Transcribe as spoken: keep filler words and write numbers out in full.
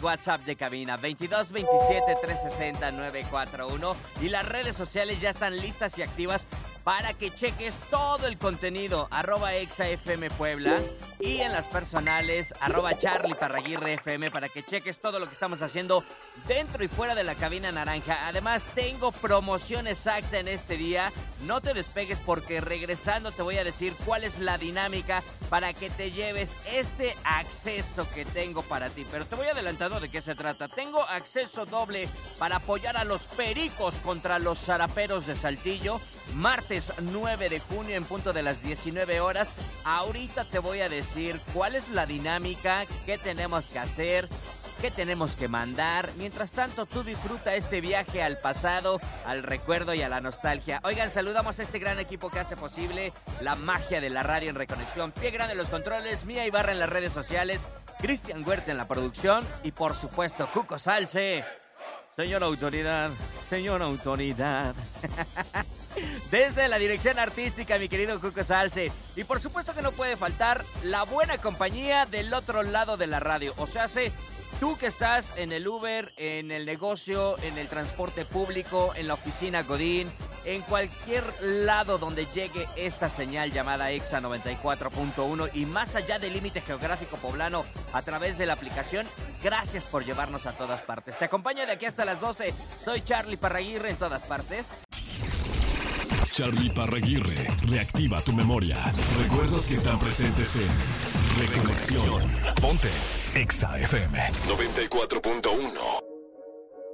WhatsApp de cabina veintidós veintisiete trescientos sesenta nueve cuarenta y uno y las redes sociales ya están listas y activas para que cheques todo el contenido, arroba ExaFM Puebla, y en las personales, arroba Charlie Parraguirre F M, para que cheques todo lo que estamos haciendo dentro y fuera de la cabina naranja. Además, tengo promoción exacta en este día. No te despegues porque regresando te voy a decir cuál es la dinámica para que te lleves este acceso que tengo para ti. Pero te voy adelantando de qué se trata. Tengo acceso doble para apoyar a los Pericos contra los Zaraperos de Saltillo. Martes nueve de junio en punto de las diecinueve horas. Ahorita te voy a decir cuál es la dinámica, qué tenemos que hacer, qué tenemos que mandar. Mientras tanto, tú disfruta este viaje al pasado, al recuerdo y a la nostalgia. Oigan, saludamos a este gran equipo que hace posible la magia de la radio en Reconexión. Pie Grande en los controles, Mía Ibarra en las redes sociales, Cristian Huerta en la producción y por supuesto Cuco Salce. Señor autoridad, señor autoridad. Desde la dirección artística, mi querido Cuco Salce. Y por supuesto que no puede faltar la buena compañía del otro lado de la radio. O sea, sé, tú que estás en el Uber, en el negocio, en el transporte público, en la oficina Godín, en cualquier lado donde llegue esta señal llamada Exa noventa y cuatro punto uno y más allá del límite geográfico poblano a través de la aplicación, gracias por llevarnos a todas partes. Te acompaño de aquí hasta las doce. Soy Charlie Parraguirre en todas partes. Charlie Parraguirre, reactiva tu memoria. Recuerdos que están presentes en Reconexión. Ponte Exa F M noventa y cuatro punto uno.